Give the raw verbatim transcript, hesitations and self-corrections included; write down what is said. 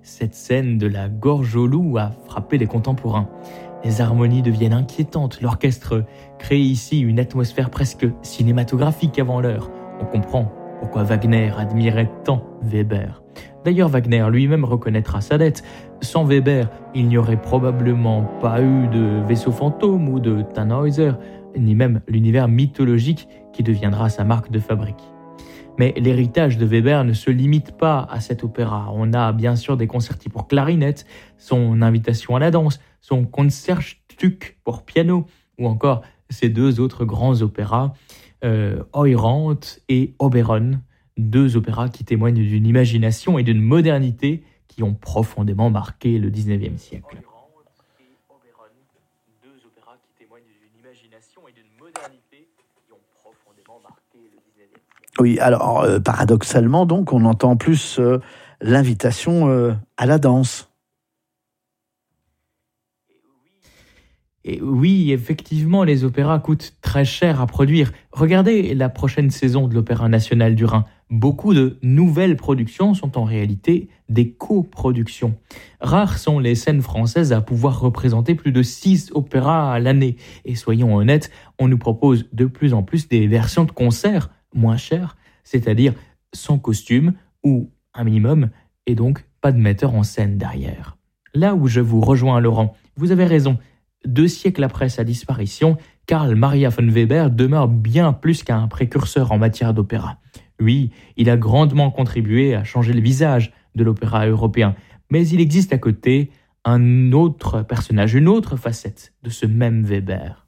Cette scène de la gorge au loup a frappé les contemporains. Les harmonies deviennent inquiétantes, l'orchestre crée ici une atmosphère presque cinématographique avant l'heure. On comprend pourquoi Wagner admirait tant Weber. D'ailleurs, Wagner lui-même reconnaîtra sa dette. Sans Weber, il n'y aurait probablement pas eu de vaisseau fantôme ou de Tannhäuser, ni même l'univers mythologique qui deviendra sa marque de fabrique. Mais l'héritage de Weber ne se limite pas à cet opéra. On a bien sûr des concerti pour clarinette, son invitation à la danse, son Concertstück pour piano, ou encore ses deux autres grands opéras, euh, Euryant et Oberon, deux opéras qui témoignent d'une imagination et d'une modernité qui ont profondément marqué le dix-neuvième siècle. Oui, alors euh, paradoxalement, donc, on entend plus euh, l'invitation euh, à la danse. Et oui, effectivement, les opéras coûtent très cher à produire. Regardez la prochaine saison de l'Opéra national du Rhin. Beaucoup de nouvelles productions sont en réalité des coproductions. Rares sont les scènes françaises à pouvoir représenter plus de six opéras à l'année. Et soyons honnêtes, on nous propose de plus en plus des versions de concert moins chères, c'est-à-dire sans costume ou un minimum, et donc pas de metteur en scène derrière. Là où je vous rejoins, Laurent, vous avez raison. Deux siècles après sa disparition, Carl Maria von Weber demeure bien plus qu'un précurseur en matière d'opéra. Oui, il a grandement contribué à changer le visage de l'opéra européen, mais il existe à côté un autre personnage, une autre facette de ce même Weber.